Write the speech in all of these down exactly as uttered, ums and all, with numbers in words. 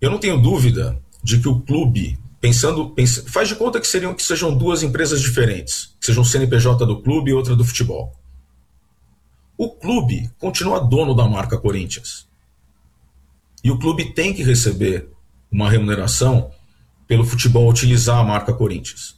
Eu não tenho dúvida de que o clube, pensando, pensa, faz de conta que, seriam, que sejam duas empresas diferentes, que sejam o C N P J do clube e outra do futebol. O clube continua dono da marca Corinthians. E o clube tem que receber uma remuneração pelo futebol utilizar a marca Corinthians.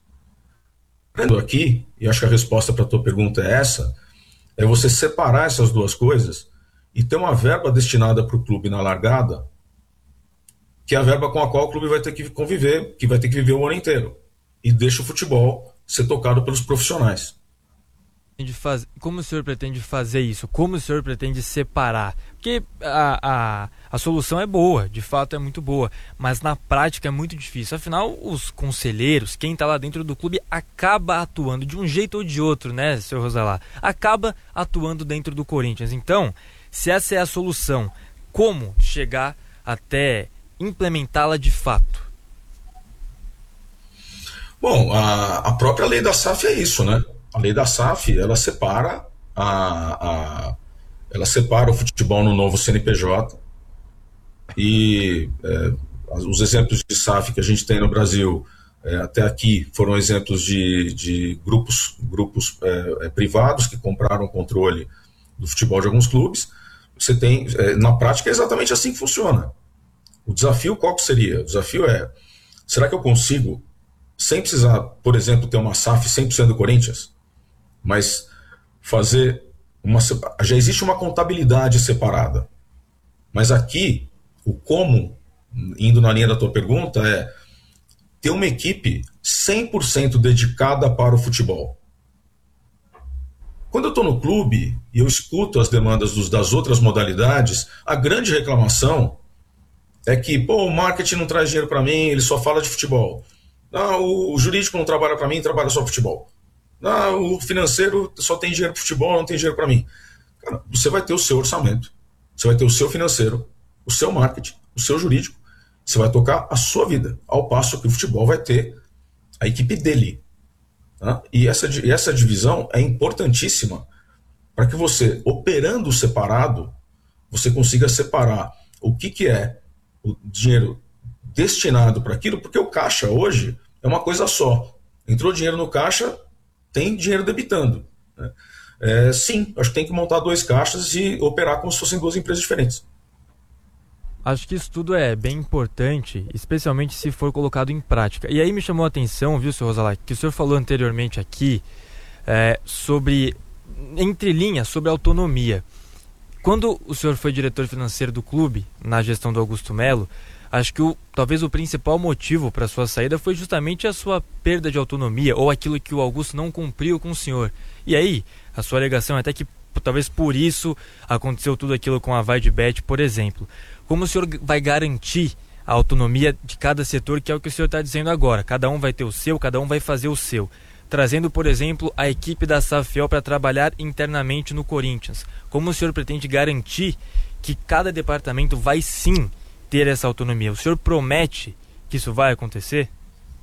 Aqui, e acho que a resposta para a tua pergunta é essa, é você separar essas duas coisas e ter uma verba destinada para o clube na largada, que é a verba com a qual o clube vai ter que conviver, que vai ter que viver o ano inteiro. E deixa o futebol ser tocado pelos profissionais. Como o senhor pretende fazer isso? Como o senhor pretende separar? Porque a, a, a solução é boa, de fato é muito boa, mas na prática é muito difícil. Afinal, os conselheiros, quem está lá dentro do clube, acaba atuando de um jeito ou de outro, né, senhor Rosalá? Acaba atuando dentro do Corinthians. Então, se essa é a solução, como chegar até implementá-la de fato? Bom, a, a própria lei da S A F é isso, né? A lei da S A F, ela separa a, a, ela separa o futebol no novo C N P J e é, os exemplos de S A F que a gente tem no Brasil é, até aqui foram exemplos de, de grupos, grupos é, é, privados que compraram o controle do futebol de alguns clubes. Você tem, é, na prática é exatamente assim que funciona. O desafio qual que seria? O desafio é, será que eu consigo, sem precisar, por exemplo, ter uma S A F cem por cento do Corinthians, mas fazer uma... Já existe uma contabilidade separada. Mas aqui, o como, indo na linha da tua pergunta, é ter uma equipe cem por cento dedicada para o futebol. Quando eu estou no clube e eu escuto as demandas dos, das outras modalidades, a grande reclamação é que, pô, o marketing não traz dinheiro para mim, ele só fala de futebol. Não, o, o jurídico não trabalha para mim, trabalha só futebol. Não, o financeiro só tem dinheiro para futebol, não tem dinheiro para mim. Cara, você vai ter o seu orçamento, você vai ter o seu financeiro, o seu marketing, o seu jurídico, você vai tocar a sua vida, ao passo que o futebol vai ter a equipe dele. Tá? E essa, e essa divisão é importantíssima para que você, operando separado, você consiga separar o que, que é o dinheiro destinado para aquilo, porque o caixa hoje é uma coisa só. Entrou dinheiro no caixa, tem dinheiro debitando. Né? É, sim, acho que tem que montar dois caixas e operar como se fossem duas empresas diferentes. Acho que isso tudo é bem importante, especialmente se for colocado em prática. E aí me chamou a atenção, viu, senhor Rosalá, que o senhor falou anteriormente aqui é, sobre, entre linhas, sobre autonomia. Quando o senhor foi diretor financeiro do clube, na gestão do Augusto Melo, acho que o, talvez o principal motivo para a sua saída foi justamente a sua perda de autonomia, ou aquilo que o Augusto não cumpriu com o senhor. E aí, a sua alegação é até que talvez por isso aconteceu tudo aquilo com a VaideBet, por exemplo. Como o senhor vai garantir a autonomia de cada setor, que é o que o senhor está dizendo agora? Cada um vai ter o seu, cada um vai fazer o seu. Trazendo, por exemplo, a equipe da SAFIEL para trabalhar internamente no Corinthians. Como o senhor pretende garantir que cada departamento vai sim ter essa autonomia? O senhor promete que isso vai acontecer?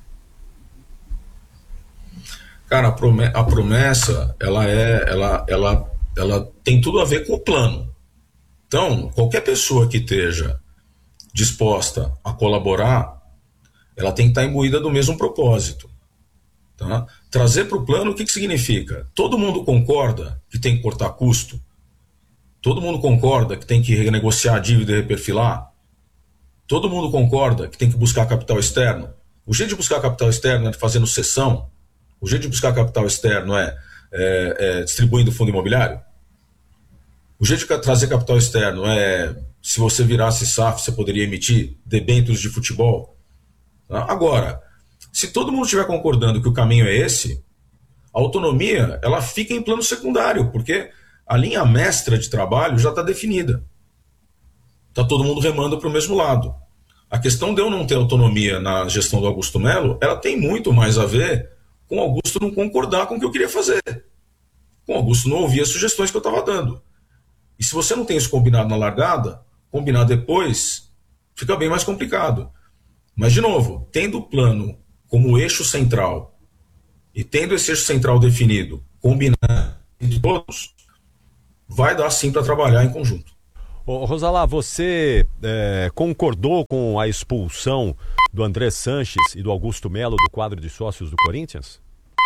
Cara, a promessa, ela é, ela, ela, ela tem tudo a ver com o plano. Então, qualquer pessoa que esteja disposta a colaborar, ela tem que estar imbuída do mesmo propósito. Tá? Trazer para o plano, o que, que significa? Todo mundo concorda que tem que cortar custo? Todo mundo concorda que tem que renegociar a dívida e reperfilar? Todo mundo concorda que tem que buscar capital externo? O jeito de buscar capital externo é fazendo cessão? O jeito de buscar capital externo é, é, é distribuindo fundo imobiliário? O jeito de trazer capital externo é, se você virasse S A F, você poderia emitir debêntures de futebol? Agora, se todo mundo estiver concordando que o caminho é esse, a autonomia ela fica em plano secundário, porque a linha mestra de trabalho já está definida. Está todo mundo remando para o mesmo lado. A questão de eu não ter autonomia na gestão do Augusto Melo, ela tem muito mais a ver com o Augusto não concordar com o que eu queria fazer. Com o Augusto não ouvir as sugestões que eu estava dando. E se você não tem isso combinado na largada, combinar depois fica bem mais complicado. Mas, de novo, tendo o plano como eixo central e tendo esse eixo central definido, combinado entre todos, vai dar sim para trabalhar em conjunto. Ô, Rosalá, você é, concordou com a expulsão do André Sanches e do Augusto Melo do quadro de sócios do Corinthians?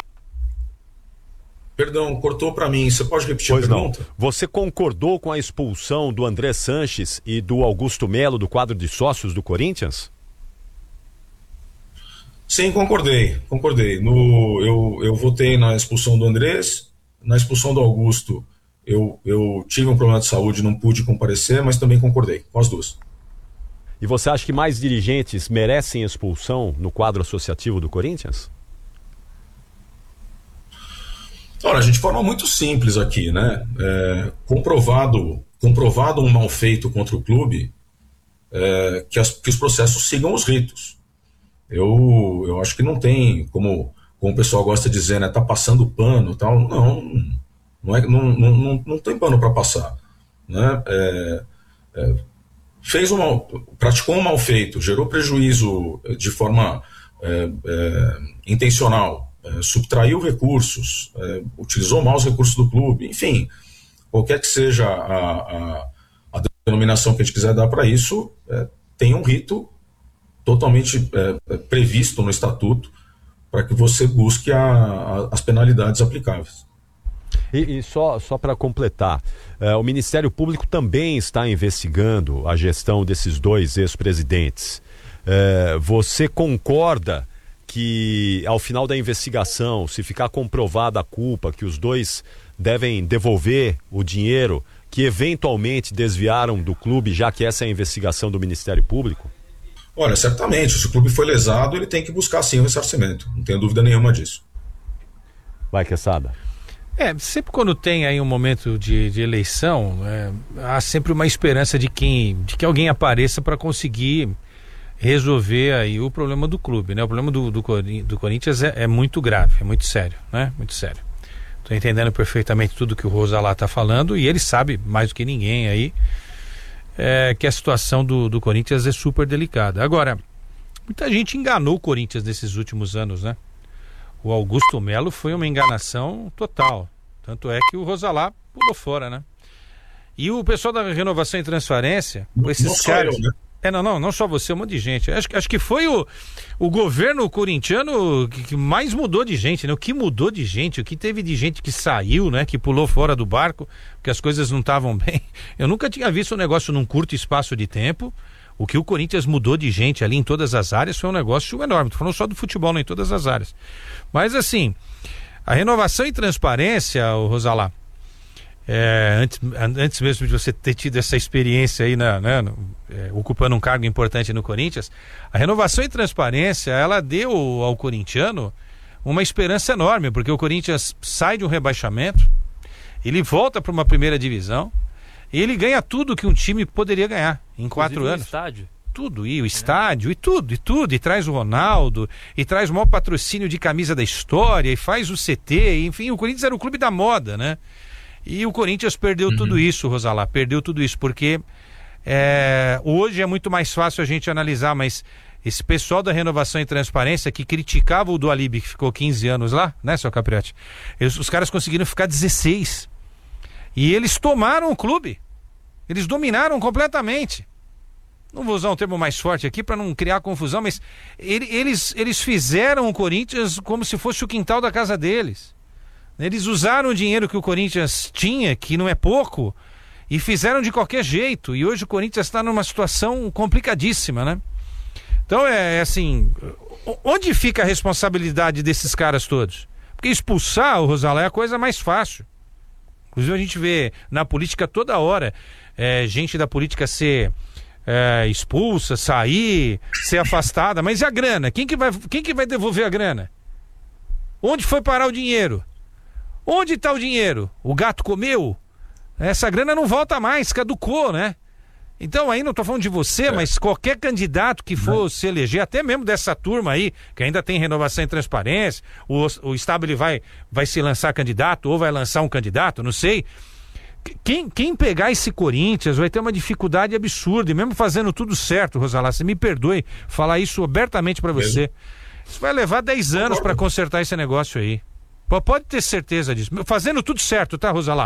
Perdão, cortou para mim. Você pode repetir pois a pergunta? Não. Você concordou com a expulsão do André Sanches e do Augusto Melo do quadro de sócios do Corinthians? Sim, concordei. Concordei. No, eu, eu votei na expulsão do Andrés, na expulsão do Augusto. Eu, eu tive um problema de saúde, não pude comparecer, mas também concordei com as duas. E você acha que mais dirigentes merecem expulsão no quadro associativo do Corinthians? Olha, a gente forma muito simples aqui, né? É, comprovado, comprovado um mal feito contra o clube, é, que, as, que os processos sigam os ritos. Eu, eu acho que não tem, como, como o pessoal gosta de dizer, né? Tá passando pano e tal. Não, não, é, não, não, não, não tem pano para passar, né? É, é, fez um mal, praticou um mal feito, gerou prejuízo de forma é, é, intencional. É, subtraiu recursos, é, utilizou mal os recursos do clube, enfim, qualquer que seja a, a, a denominação que a gente quiser dar para isso, é, tem um rito totalmente é, previsto no estatuto para que você busque a, a, as penalidades aplicáveis. E, e só, só para completar, é, o Ministério Público também está investigando a gestão desses dois ex-presidentes. É, você concorda que ao final da investigação, se ficar comprovada a culpa, que os dois devem devolver o dinheiro que eventualmente desviaram do clube, já que essa é a investigação do Ministério Público? Olha, certamente, se o clube foi lesado, ele tem que buscar sim o ressarcimento, não tenho dúvida nenhuma disso. Vai, Quesada. É, sempre quando tem aí um momento de, de eleição, é, há sempre uma esperança de, quem, de que alguém apareça para conseguir resolver aí o problema do clube, né? O problema do, do, do Corinthians é, é muito grave, é muito sério, né? Muito sério. Estou entendendo perfeitamente tudo que o Rosalá está falando e ele sabe mais do que ninguém aí é, que a situação do, do Corinthians é super delicada. Agora, muita gente enganou o Corinthians nesses últimos anos, né? O Augusto Melo foi uma enganação total. Tanto é que o Rosalá pulou fora, né? E o pessoal da Renovação e Transparência, esses não caras... só eu, né? É, não, não, não só você, um monte de gente. Acho, acho que foi o, o governo corintiano que, que mais mudou de gente, né? O que mudou de gente, o que teve de gente que saiu, né? Que pulou fora do barco, porque as coisas não estavam bem. Eu nunca tinha visto um negócio num curto espaço de tempo. O que o Corinthians mudou de gente ali em todas as áreas foi um negócio enorme. Tô falando só do futebol, não em todas as áreas. Mas assim, a Renovação e Transparência, o Rosalá, É, antes, antes mesmo de você ter tido essa experiência aí na, né, no, é, ocupando um cargo importante no Corinthians, a Renovação e Transparência, ela deu ao corintiano uma esperança enorme, porque o Corinthians sai de um rebaixamento, ele volta para uma primeira divisão e ele ganha tudo que um time poderia ganhar em quatro anos. O estádio. Tudo, e o estádio, e tudo, e tudo, e traz o Ronaldo, e traz o maior patrocínio de camisa da história, e faz o C T, enfim, o Corinthians era o clube da moda, né? E o Corinthians perdeu uhum. tudo isso, Rosalá, perdeu tudo isso, porque é, hoje é muito mais fácil a gente analisar, mas esse pessoal da Renovação e Transparência que criticava o Dualib, que ficou quinze anos lá, né, seu Capriotti? Eles, os caras conseguiram ficar dezesseis. E eles tomaram o clube. Eles dominaram completamente. Não vou usar um termo mais forte aqui para não criar confusão, mas ele, eles, eles fizeram o Corinthians como se fosse o quintal da casa deles. Eles usaram o dinheiro que o Corinthians tinha, que não é pouco, e fizeram de qualquer jeito. E hoje o Corinthians está numa situação complicadíssima, né? Então é, é assim, onde fica a responsabilidade desses caras todos? Porque expulsar o Rosalé é a coisa mais fácil. Inclusive a gente vê na política toda hora é, gente da política ser é, expulsa, sair, ser afastada. Mas e a grana? Quem que vai, quem que vai devolver a grana? Onde foi parar o dinheiro? Onde está o dinheiro? O gato comeu? Essa grana não volta mais, caducou, né? Então aí não estou falando de você, é. mas qualquer candidato que for é. se eleger, até mesmo dessa turma aí, que ainda tem Renovação e Transparência, o, o Stabile vai, vai se lançar candidato ou vai lançar um candidato, não sei. Quem, quem pegar esse Corinthians vai ter uma dificuldade absurda, e mesmo fazendo tudo certo, Rosalá, você me perdoe falar isso abertamente para você. Isso vai levar dez anos para consertar esse negócio aí. Pode ter certeza disso. Fazendo tudo certo, tá, Rosalá?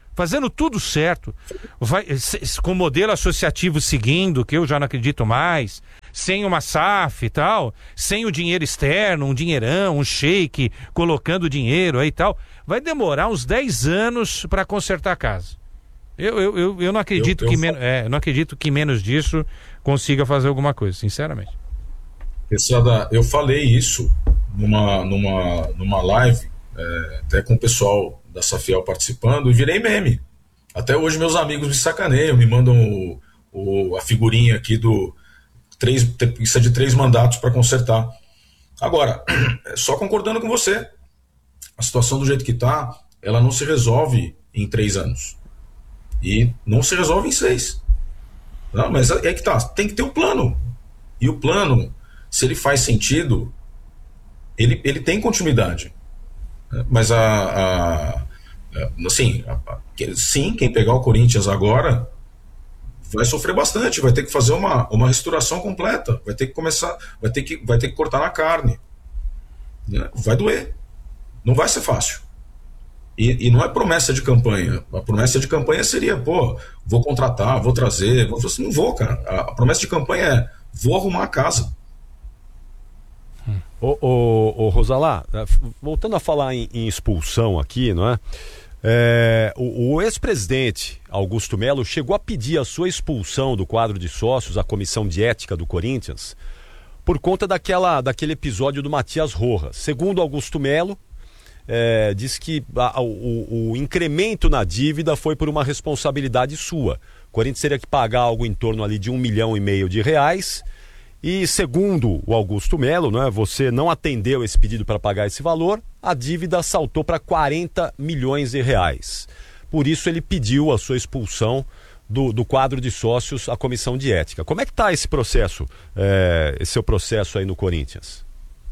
fazendo tudo certo, vai, com o modelo associativo seguindo, que eu já não acredito mais, sem uma S A F e tal, sem o dinheiro externo, um dinheirão, um shake, colocando dinheiro aí e tal, vai demorar uns dez anos para consertar a casa. Eu, eu, eu, eu, não acredito eu, eu... Que men- é, eu não acredito que menos disso consiga fazer alguma coisa, sinceramente. Essada, eu falei isso numa, numa, numa live, é, até com o pessoal da Safiel participando, e virei meme. Até hoje meus amigos me sacaneiam, me mandam o, o, a figurinha aqui do três, precisa de três mandatos para consertar. Agora, só concordando com você, a situação do jeito que está, ela não se resolve em três anos. E não se resolve em seis. Não, mas é que tá, tem que ter um plano. E o plano, se ele faz sentido, ele, ele tem continuidade. Mas a, a, assim, a, a, sim, quem pegar o Corinthians agora vai sofrer bastante, vai ter que fazer uma, uma restauração completa, vai ter que começar, vai ter que, vai ter que cortar na carne, né? Vai doer, não vai ser fácil. E, e não é promessa de campanha. A promessa de campanha seria, pô, vou contratar, vou trazer, vou assim, não vou, cara. A, a promessa de campanha é, vou arrumar a casa. Ô, ô, ô Rosalá, voltando a falar em, em expulsão aqui, não é? É, o, o ex-presidente Augusto Melo chegou a pedir a sua expulsão do quadro de sócios, a comissão de ética do Corinthians, por conta daquela, daquele episódio do Matias Rojas. Segundo Augusto Melo, é, diz que a, o, o incremento na dívida foi por uma responsabilidade sua. O Corinthians teria que pagar algo em torno ali de um milhão e meio de reais. E segundo o Augusto Melo, né, você não atendeu esse pedido para pagar esse valor, a dívida saltou para quarenta milhões de reais. Por isso ele pediu a sua expulsão do, do quadro de sócios, a comissão de ética. Como é que está esse processo, é, esse seu processo aí no Corinthians?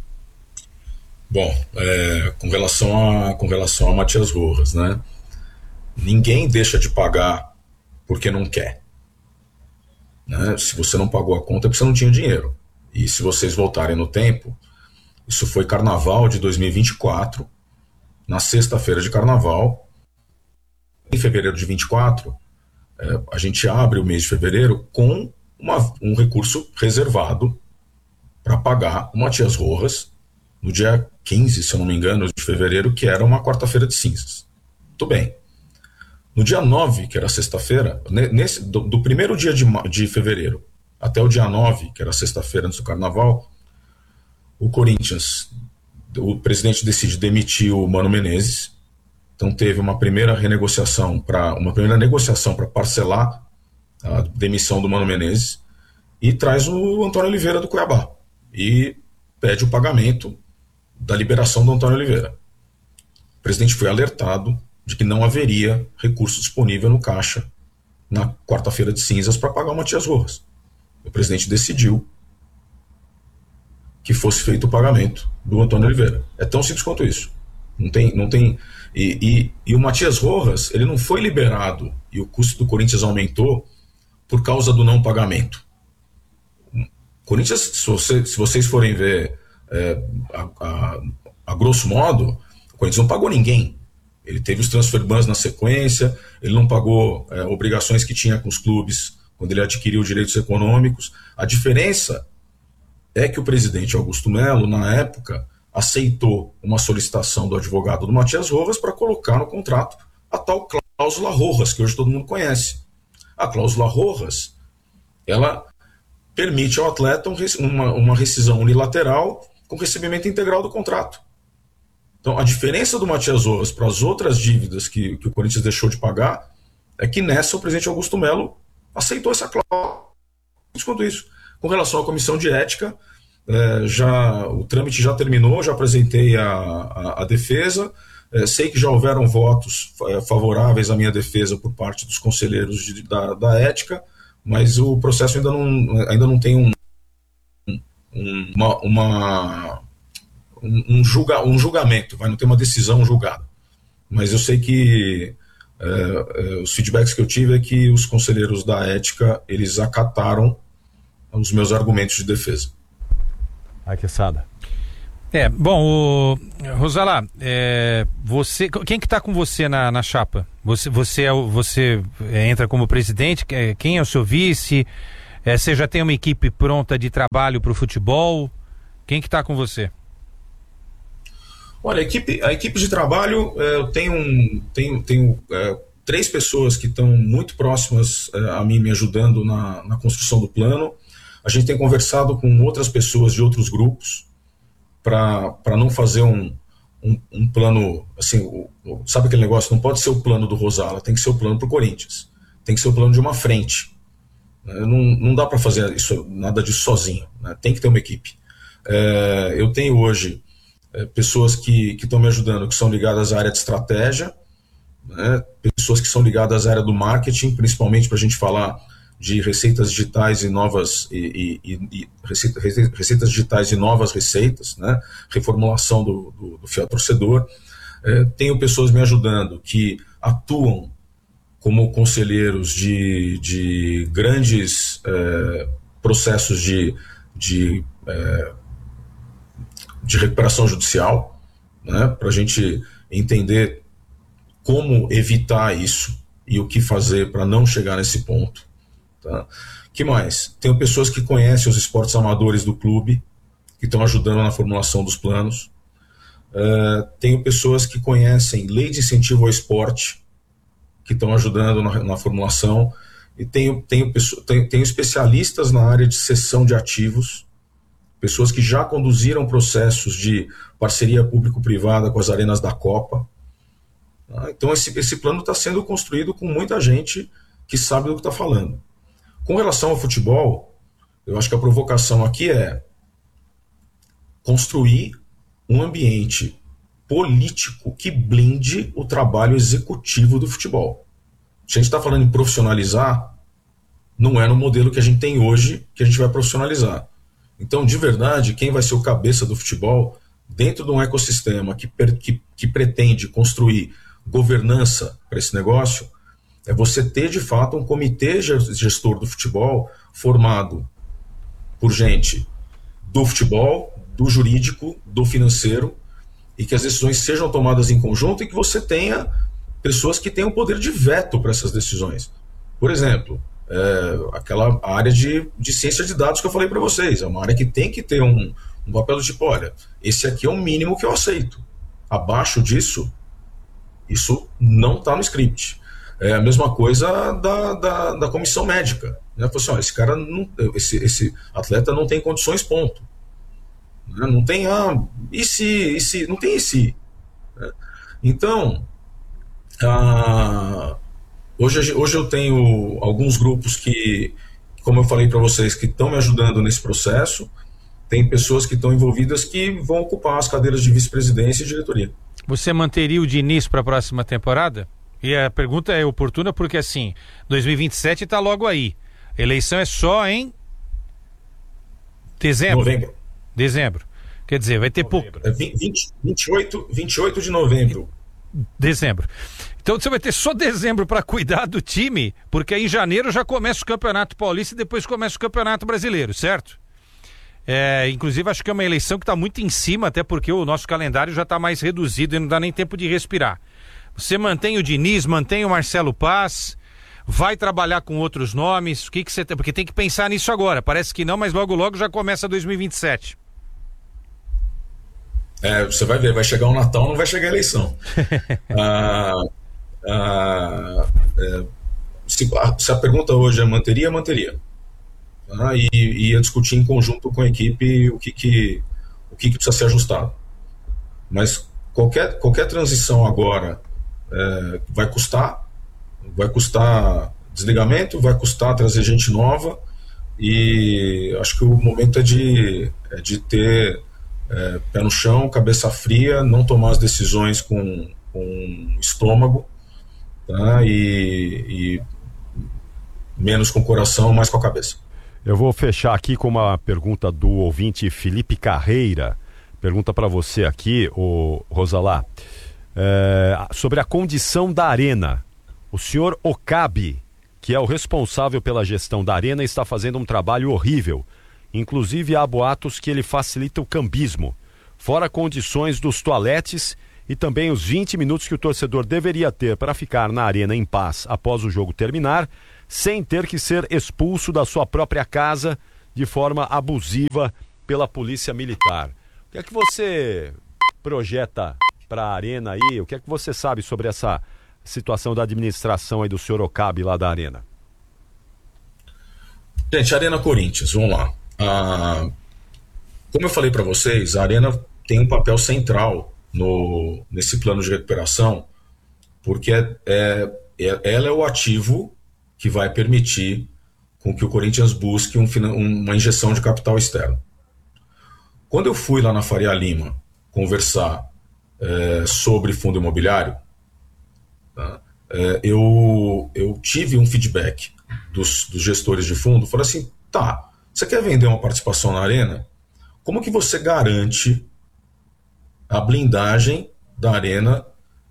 Bom, é, com relação a, com relação a Matias Rojas, né, ninguém deixa de pagar porque não quer. Né? Se você não pagou a conta é porque você não tinha dinheiro. E se vocês voltarem no tempo, isso foi carnaval de dois mil e vinte e quatro, na sexta-feira de carnaval. Em fevereiro de vinte e quatro, é, a gente abre o mês de fevereiro com uma, um recurso reservado para pagar o Matias Rojas no dia quinze, se eu não me engano, de fevereiro, que era uma quarta-feira de cinzas. Muito bem. No dia nove, que era sexta-feira, nesse, do, do primeiro dia de, de fevereiro até o dia nove, que era sexta-feira antes do carnaval, o Corinthians, o presidente decide demitir o Mano Menezes. Então teve uma primeira renegociação, para uma primeira negociação para parcelar a demissão do Mano Menezes e traz o Antônio Oliveira do Cuiabá e pede o pagamento da liberação do Antônio Oliveira. O presidente foi alertado de que não haveria recurso disponível no caixa na quarta-feira de cinzas para pagar o Matias Rojas. O presidente decidiu que fosse feito o pagamento do Antônio Oliveira. É tão simples quanto isso. Não tem, não tem, e, e, e o Matias Rojas, ele não foi liberado e o custo do Corinthians aumentou por causa do não pagamento. O Corinthians, se, você, se vocês forem ver é, a, a, a grosso modo, o Corinthians não pagou ninguém. Ele teve os transfer bans na sequência, ele não pagou é, obrigações que tinha com os clubes quando ele adquiriu direitos econômicos. A diferença é que o presidente Augusto Melo, na época, aceitou uma solicitação do advogado do Matias Rojas para colocar no contrato a tal cláusula Rojas, que hoje todo mundo conhece. A cláusula Rojas, ela permite ao atleta um, uma, uma rescisão unilateral com recebimento integral do contrato. Então, a diferença do Matias Rojas para as outras dívidas que, que o Corinthians deixou de pagar é que nessa o presidente Augusto Melo aceitou essa cláusula. Quanto isso. Com relação à comissão de ética, é, já, o trâmite já terminou, já apresentei a, a, a defesa, é, sei que já houveram votos é, favoráveis à minha defesa por parte dos conselheiros de, da, da ética, mas o processo ainda não, ainda não tem um, um, uma... uma Um, julga, um julgamento, vai não ter uma decisão julgada. Mas eu sei que é, é, os feedbacks que eu tive é que os conselheiros da ética, eles acataram os meus argumentos de defesa. Ai, que sada. É, bom, o Rosalá, é, você, quem que está com você na, na chapa? Você, você, é, você entra como presidente, quem é o seu vice? É, você já tem uma equipe pronta de trabalho para o futebol? Quem que está com você? Olha, a equipe, a equipe de trabalho, é, eu tenho, um, tenho, tenho é, três pessoas que estão muito próximas é, a mim, me ajudando na, na construção do plano. A gente tem conversado com outras pessoas de outros grupos para não fazer um, um, um plano, assim, o, o, sabe aquele negócio? Não pode ser o plano do Rosala, tem que ser o plano para o Corinthians. Tem que ser o plano de uma frente. Não, não dá para fazer isso, nada disso sozinho, né? Tem que ter uma equipe. É, eu tenho hoje é, pessoas que estão me ajudando, que são ligadas à área de estratégia, né? Pessoas que são ligadas à área do marketing, principalmente para a gente falar de receitas digitais e novas e, e, e receita, receitas digitais e novas receitas, né? Reformulação do, do, do fiel torcedor. É, tenho pessoas me ajudando que atuam como conselheiros de, de grandes é, processos de, de, é, de recuperação judicial, né? Para a gente entender como evitar isso e o que fazer para não chegar nesse ponto. Tá? Que mais? Tenho pessoas que conhecem os esportes amadores do clube, que estão ajudando na formulação dos planos. Uh, tenho pessoas que conhecem lei de incentivo ao esporte, que estão ajudando na, na formulação. E tenho, tenho, tenho, tenho especialistas na área de cessão de ativos, pessoas que já conduziram processos de parceria público-privada com as arenas da Copa. Tá? Então esse, esse plano está sendo construído com muita gente que sabe do que está falando. Com relação ao futebol, eu acho que a provocação aqui é construir um ambiente político que blinde o trabalho executivo do futebol. Se a gente está falando em profissionalizar, não é no modelo que a gente tem hoje que a gente vai profissionalizar. Então, de verdade, quem vai ser o cabeça do futebol, dentro de um ecossistema que, que, que pretende construir governança para esse negócio, é você ter, de fato, um comitê gestor do futebol formado por gente do futebol, do jurídico, do financeiro, e que as decisões sejam tomadas em conjunto e que você tenha pessoas que tenham poder de veto para essas decisões. Por exemplo, é, aquela área de, de ciência de dados que eu falei para vocês, é uma área que tem que ter um, um papel do tipo, olha, esse aqui é o mínimo que eu aceito. Abaixo disso, isso não está no script. É a mesma coisa da, da, da comissão médica. Né? Assim, ó, esse cara, não, esse, esse atleta não tem condições, ponto. Né? Não tem, ah, e se, e se, não tem e se. Né? Então, ah, hoje, hoje eu tenho alguns grupos que, como eu falei para vocês, que estão me ajudando nesse processo. Tem pessoas que estão envolvidas que vão ocupar as cadeiras de vice-presidência e diretoria. Você manteria o Diniz para a próxima temporada? E a pergunta é oportuna porque, assim, dois mil e vinte e sete está logo aí. Eleição é só em dezembro. Novembro. Dezembro. Quer dizer, vai ter pouco. É vinte, vinte e oito, vinte e oito de novembro. Dezembro. Então você vai ter só dezembro para cuidar do time, porque aí em janeiro já começa o Campeonato Paulista e depois começa o Campeonato Brasileiro, certo? É, inclusive acho que é uma eleição que está muito em cima, até porque o nosso calendário já está mais reduzido e não dá nem tempo de respirar. Você mantém o Diniz, mantém o Marcelo Paz, vai trabalhar com outros nomes, o que que você tem? Porque tem que pensar nisso agora, parece que não, mas logo logo já começa dois mil e vinte e sete. É, você vai ver, vai chegar o Natal, não vai chegar a eleição. ah, ah, é, se, se a pergunta hoje é manteria, manteria. Ah, e, e ia discutir em conjunto com a equipe o que, que, o que, que precisa ser ajustado. Mas qualquer, qualquer transição agora é, vai custar, vai custar desligamento, vai custar trazer gente nova, e acho que o momento é de, é de ter é, pé no chão, cabeça fria, não tomar as decisões com, com estômago, tá? e, e menos com o coração, mais com a cabeça. Eu vou fechar aqui com uma pergunta do ouvinte Felipe Carreira. Pergunta para você aqui, o Rosalá, é, sobre a condição da arena. O senhor Okabe, que é o responsável pela gestão da arena, está fazendo um trabalho horrível. Inclusive há boatos que ele facilita o cambismo. fora condições dos toaletes e também os vinte minutos que o torcedor deveria ter para ficar na arena em paz após o jogo terminar, sem ter que ser expulso da sua própria casa de forma abusiva pela polícia militar. O que é que você projeta para a arena aí? O que é que você sabe sobre essa situação da administração aí do senhor Okabe lá da arena? Gente, Arena Corinthians, vamos lá. Ah, como eu falei para vocês, a arena tem um papel central no, nesse plano de recuperação, porque é, é, é, ela é o ativo que vai permitir com que o Corinthians busque um, uma injeção de capital externo. Quando eu fui lá na Faria Lima conversar é, sobre fundo imobiliário, tá, é, eu, eu tive um feedback dos, dos gestores de fundo, falei assim, tá, você quer vender uma participação na arena? Como que você garante a blindagem da arena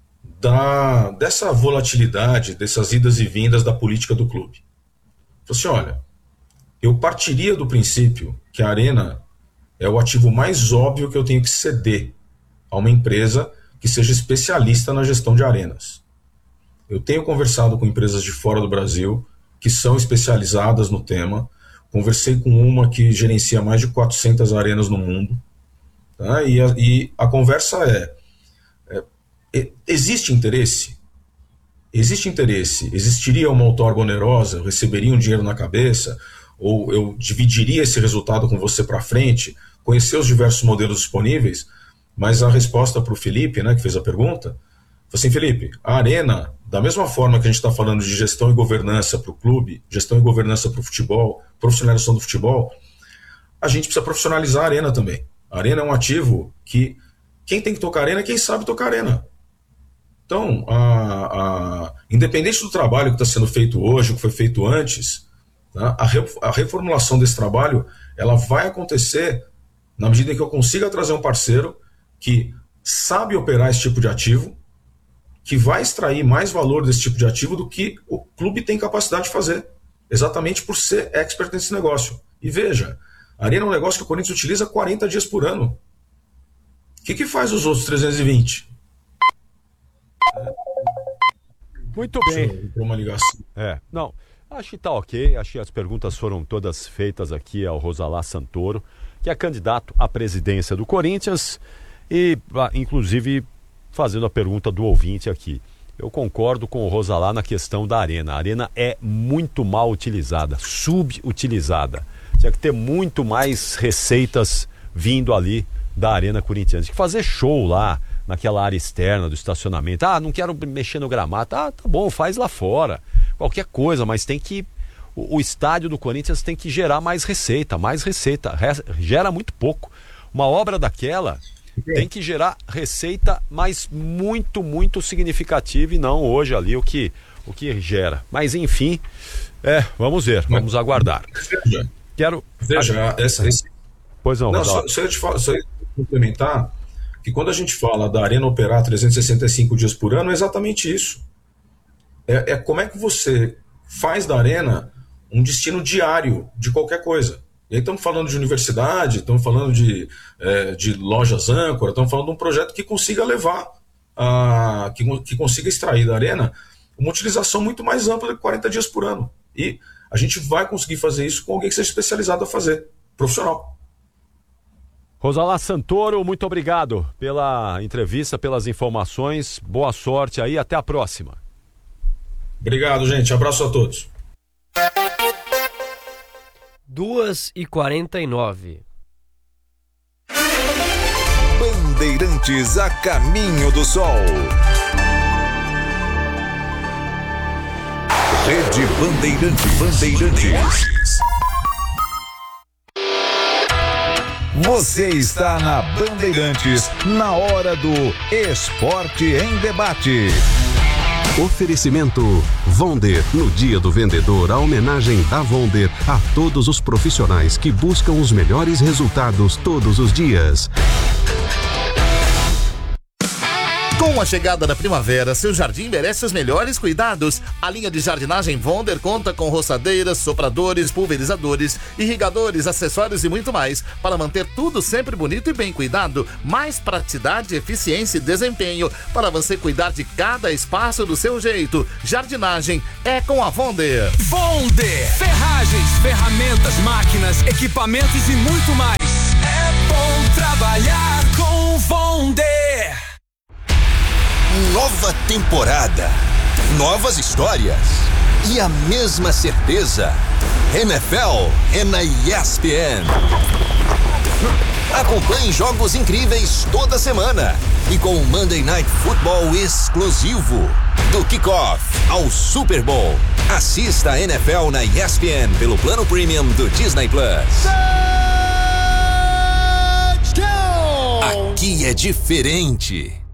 da, dessa volatilidade, dessas idas e vindas da política do clube? Falei assim, olha, eu partiria do princípio que a arena é o ativo mais óbvio que eu tenho que ceder a uma empresa que seja especialista na gestão de arenas. Eu tenho conversado com empresas de fora do Brasil que são especializadas no tema. Conversei com uma que gerencia mais de quatrocentas arenas no mundo. Tá? E, a, e a conversa é, é, é... Existe interesse? Existe interesse? Existiria uma outorga onerosa? Eu receberia um dinheiro na cabeça? Ou eu dividiria esse resultado com você para frente? Conhecer os diversos modelos disponíveis? Mas a resposta para o Felipe, né, que fez a pergunta, foi assim, Felipe, a arena, da mesma forma que a gente está falando de gestão e governança para o clube, gestão e governança para o futebol, profissionalização do futebol, a gente precisa profissionalizar a arena também. A arena é um ativo que quem tem que tocar a arena é quem sabe tocar a arena. Então, a, a, independente do trabalho que está sendo feito hoje, o que foi feito antes, tá, a, re, a reformulação desse trabalho, ela vai acontecer na medida em que eu consiga trazer um parceiro que sabe operar esse tipo de ativo, que vai extrair mais valor desse tipo de ativo do que o clube tem capacidade de fazer, exatamente por ser expert nesse negócio. E veja, a arena é um negócio que o Corinthians utiliza quarenta dias por ano. O que, que faz os outros trezentos e vinte? Muito bem. Uma ligação. É, não, acho que tá ok, acho que as perguntas foram todas feitas aqui ao Rosalá Santoro, que é candidato à presidência do Corinthians e, inclusive, fazendo a pergunta do ouvinte aqui. Eu concordo com o Rosalá na questão da arena. A arena é muito mal utilizada, subutilizada. Tinha que ter muito mais receitas vindo ali da Arena Corinthians. Tinha que fazer show lá, naquela área externa do estacionamento. Ah, não quero mexer no gramado. Ah, tá bom, faz lá fora. Qualquer coisa, mas tem que... O, o estádio do Corinthians tem que gerar mais receita, mais receita. Re, gera muito pouco. Uma obra daquela... tem que gerar receita, mas muito, muito significativa e não hoje ali o que, o que gera. Mas enfim, é, vamos ver, vamos aguardar. Veja, Quero... veja essa, esse... Pois não, não só, só, eu te falo, só eu complementar que quando a gente fala da arena operar trezentos e sessenta e cinco dias por ano, é exatamente isso. É, é como é que você faz da arena um destino diário de qualquer coisa. E aí estamos falando de universidade, estamos falando de, é, de lojas âncora, estamos falando de um projeto que consiga levar, a, que, que consiga extrair da arena uma utilização muito mais ampla de quarenta dias por ano. E a gente vai conseguir fazer isso com alguém que seja especializado a fazer, profissional. Rosalá Santoro, muito obrigado pela entrevista, pelas informações, boa sorte aí, até a próxima. Obrigado, gente, abraço a todos. duas e quarenta e nove. Bandeirantes a caminho do sol. Rede Bandeirantes. Bandeirantes. Você está na Bandeirantes, na hora do Esporte em Debate. Oferecimento Vonder. No Dia do Vendedor, a homenagem da Vonder a todos os profissionais que buscam os melhores resultados todos os dias. Com a chegada da primavera, seu jardim merece os melhores cuidados. A linha de jardinagem Vonder conta com roçadeiras, sopradores, pulverizadores, irrigadores, acessórios e muito mais para manter tudo sempre bonito e bem cuidado. Mais praticidade, eficiência e desempenho para você cuidar de cada espaço do seu jeito. Jardinagem é com a Vonder. Vonder, ferragens, ferramentas, máquinas, equipamentos e muito mais. É bom trabalhar com Vonder. Nova temporada, novas histórias e a mesma certeza. N F L é na E S P N. Acompanhe jogos incríveis toda semana e com o Monday Night Football exclusivo. Do kickoff ao Super Bowl. Assista a N F L na E S P N pelo plano premium do Disney Plus. Aqui é diferente.